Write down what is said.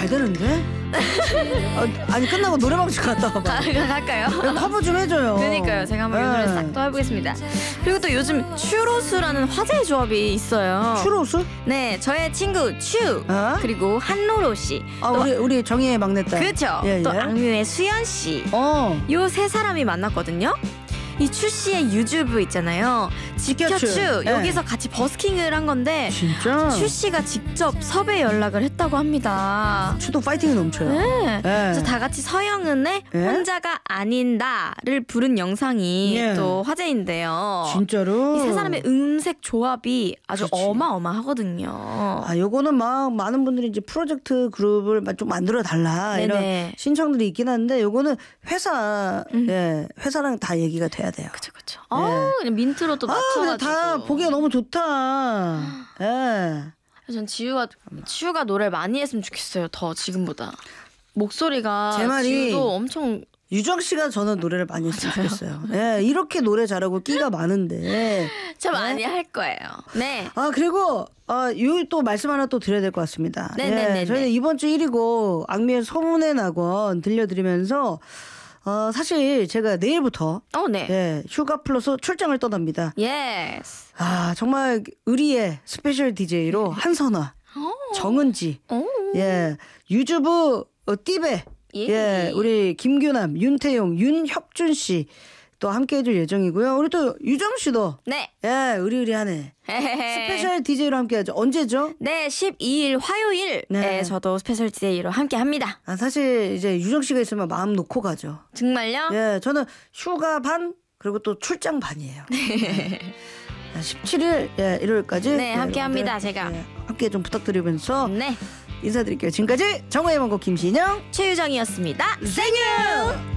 잘 되는데? 아니 끝나고 노래방 좀 갔다 와봐. 갈까요? 커버 좀 해줘요. 그러니까요. 제가 한번 이 노래 싹 또 해보겠습니다. 그리고 또 요즘 추로스라는 화제의 조합이 있어요. 추로스? 네, 저의 친구 추 그리고 한로로 씨. 또 우리 정희의 막내딸. 그렇죠. 예, 또 예. 악뮤의 수연 씨. 요 세 사람이 만났거든요. 이 추 씨의 유튜브 있잖아요. 지켜추 예. 여기서 같이 버스킹을 한 건데 진짜? 추 씨가 직접 섭외 연락을 했다고 합니다. 추도 파이팅이 넘쳐요. 네. 그래서 다 같이 서영은의 예? 혼자가 아닌 나를 부른 영상이 예. 또 화제인데요. 진짜로? 이 세 사람의 음색 조합이 아주 그렇지. 어마어마하거든요. 요거는 막 많은 분들이 이제 프로젝트 그룹을 좀 만들어 달라 네네. 이런 신청들이 있긴 한데 요거는 회사랑 다 얘기가 돼야 돼요. 그쵸. 그냥 민트로 또 맞춰가지고. 다 보기가 너무 좋다. 예. 전 지우가 노래를 많이 했으면 좋겠어요. 더 지금보다. 목소리가 제 말이 지우도 엄청 유정 씨가 저는 노래를 많이 했으면 좋겠어요. 예, 이렇게 노래 잘하고 끼가 많은데. 참 많이 할 거예요. 네. 그리고 요 또 말씀 하나 또 드려야 될 것 같습니다. 네네네. 예, 저희는 이번 주 1위고 악미의 소문의 낙원 들려드리면서 사실 제가 내일부터 네. 휴가 플러스 출장을 떠납니다. 예스. 정말 의리의 스페셜 DJ로 한선화, 정은지, 유주부 띠베, 우리 김규남, 윤태용, 윤혁준 씨 또 함께 해줄 예정이고요. 우리 또 유정 씨도 의리의리하네. 스페셜 DJ로 함께 하죠. 언제죠? 네, 12일 화요일 저도 스페셜 DJ로 함께 합니다. 사실 이제 유정 씨가 있으면 마음 놓고 가죠. 정말요? 저는 휴가 반 그리고 또 출장 반이에요. 17일 일요일까지 함께 합니다. 제가 함께 좀 부탁드리면서 네. 인사드릴게요. 지금까지 정호의 원곡 김신영 최유정이었습니다. 생유.